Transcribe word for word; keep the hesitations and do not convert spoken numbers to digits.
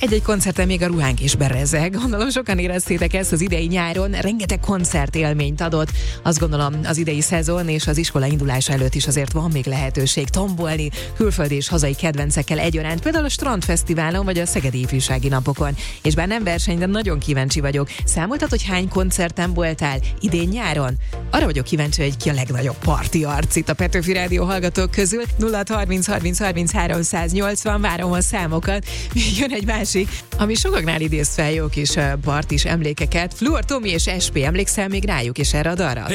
Egy-egy koncerten még a ruhánk is berezeg. Gondolom sokan éreztétek ezt az idei nyáron, rengeteg koncertélményt adott. Azt gondolom az idei szezon és az iskola indulása előtt is azért van még lehetőség tombolni külföldi és hazai kedvencekkel egyaránt, például a Strandfesztiválon vagy a Szegedi Ifjúsági Napokon. És bár nem verseny, de nagyon kíváncsi vagyok. Számoltad, hogy hány koncerten voltál idén nyáron? Arra vagyok kíváncsi, hogy ki a legnagyobb parti arc itt a Petőfi Rádió hallgatók közül. nulla harminc harminc harminc háromszáznyolcvan, várom a számokat. Még jön egy másik, ami sokaknál idéz fel jó kis partis emlékeket. Fluor Tomi és es pé, emlékszel még rájuk és erre a dalra?